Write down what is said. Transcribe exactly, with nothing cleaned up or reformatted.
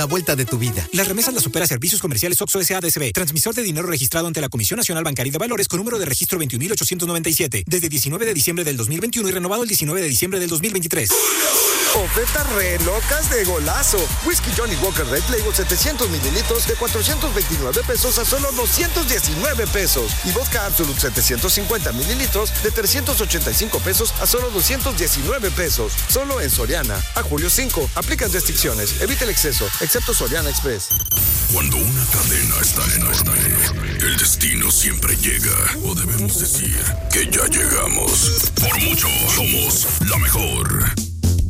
La vuelta de tu vida. Las remesas las opera Servicios Comerciales Oxxo S A. D C B. Transmisor de dinero registrado ante la Comisión Nacional Bancaria de Valores con número de registro veintiún mil ochocientos noventa y siete. Desde diecinueve de diciembre del dos mil veintiuno y renovado el diecinueve de diciembre del dos mil veintitrés. Ofertas re locas de golazo. Whisky Johnny Walker Red Label setecientos mililitros de cuatrocientos veintinueve pesos a solo doscientos diecinueve pesos. Y Vodka Absolut setecientos cincuenta mililitros de trescientos ochenta y cinco pesos a solo doscientos diecinueve pesos. Solo en Soriana. A julio cinco. Aplican restricciones. Evita el exceso. Excepto Soriana Express. Cuando una cadena está en orden, el destino siempre llega. O debemos decir que ya llegamos. Por mucho, somos la mejor.